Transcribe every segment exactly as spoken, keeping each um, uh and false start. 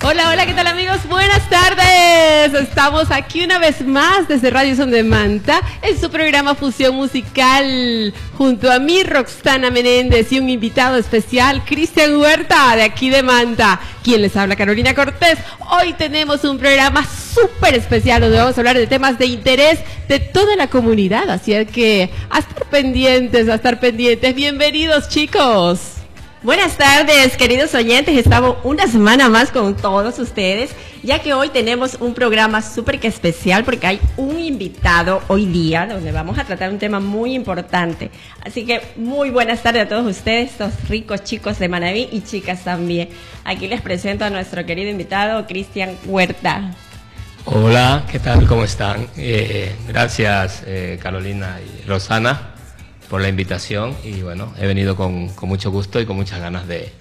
Hola, hola, ¿qué tal amigos? Buenas tardes. Estamos aquí una vez más desde Radio Son de Manta en su programa Fusión Musical junto a mí, Roxana Menéndez, y un invitado especial, Cristian Huerta, de aquí de Manta. Quien les habla, Carolina Cortés. Hoy tenemos un programa súper especial donde vamos a hablar de temas de interés de toda la comunidad, así es que a estar pendientes, a estar pendientes. Bienvenidos, chicos. Buenas tardes, queridos oyentes. Estamos una semana más con todos ustedes, ya que hoy tenemos un programa súper especial porque hay un invitado hoy día donde vamos a tratar un tema muy importante. Así que muy buenas tardes a todos ustedes, estos ricos chicos de Manabí y chicas también. Aquí les presento a nuestro querido invitado, Cristian Huerta. Hola, ¿qué tal? ¿Cómo están? Eh, gracias, eh, Carolina y Rosana, por la invitación, y bueno, he venido con, con mucho gusto y con muchas ganas de,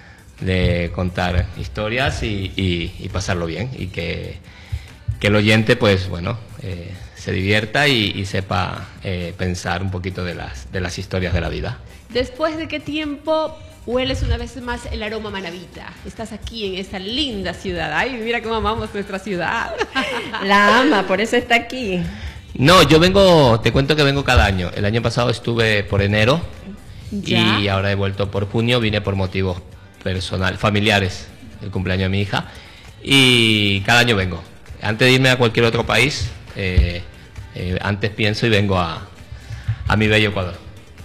de contar historias y, y, y pasarlo bien, y que, que el oyente pues bueno eh, se divierta y, y sepa eh, pensar un poquito de las, de las historias de la vida. ¿Después de qué tiempo hueles una vez más el aroma manabita? Estás aquí en esta linda ciudad. Ay, mira cómo amamos nuestra ciudad. La ama, por eso está aquí. No, yo vengo, te cuento que vengo cada año. El año pasado estuve por enero ¿Ya? y ahora he vuelto por junio. Vine por motivos personales, familiares, el cumpleaños de mi hija, y cada año vengo. Antes de irme a cualquier otro país, eh, eh, antes pienso y vengo a, a mi bello Ecuador.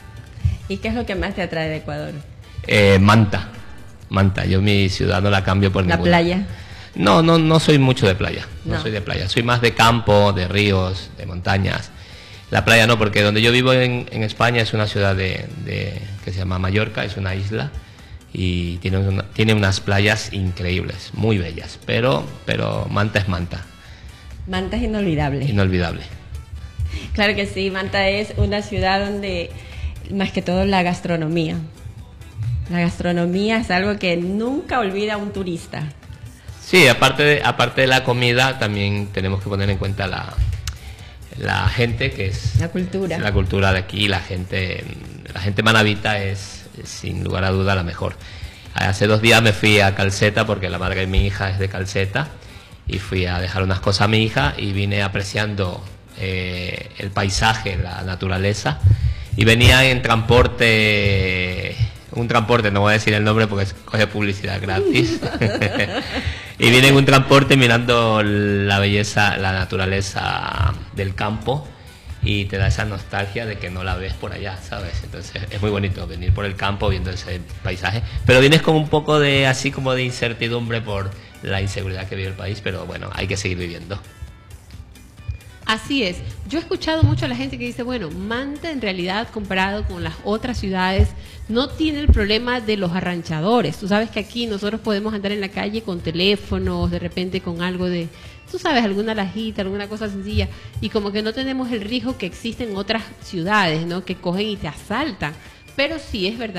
¿Y qué es lo que más te atrae de Ecuador? Eh, Manta, Manta. Yo mi ciudad no la cambio por la ninguna. playa. No, no, no soy mucho de playa, no, no soy de playa, soy más de campo, de ríos, de montañas. La playa no, porque donde yo vivo en, en España es una ciudad de, de, que se llama Mallorca, es una isla, y tiene, una, tiene unas playas increíbles, muy bellas, pero, pero Manta es Manta. Manta es inolvidable. Inolvidable. Claro que sí, Manta es una ciudad donde, más que todo, la gastronomía. La gastronomía es algo que nunca olvida un turista. Sí, aparte de, aparte de la comida, también tenemos que poner en cuenta la, la gente, que es la cultura. Es la cultura de aquí. La gente, la gente manabita es, es sin lugar a duda la mejor. Hace dos días me fui a Calceta porque la madre de mi hija es de Calceta, y fui a dejar unas cosas a mi hija y vine apreciando eh, el paisaje, la naturaleza, y venía en transporte. Un transporte, no voy a decir el nombre porque coge publicidad gratis. Y vine en un transporte mirando la belleza, la naturaleza del campo, y te da esa nostalgia de que no la ves por allá, ¿sabes? Entonces es muy bonito venir por el campo viendo ese paisaje, pero vienes con un poco de, así como de incertidumbre por la inseguridad que vive el país, pero bueno, hay que seguir viviendo. Así es. Yo he escuchado mucho a la gente que dice, bueno, Manta en realidad comparado con las otras ciudades no tiene el problema de los arranchadores. Tú sabes que aquí nosotros podemos andar en la calle con teléfonos, de repente con algo de, tú sabes, alguna lajita, alguna cosa sencilla, y como que no tenemos el riesgo que existe en otras ciudades, ¿no? Que cogen y te asaltan. Pero sí es verdad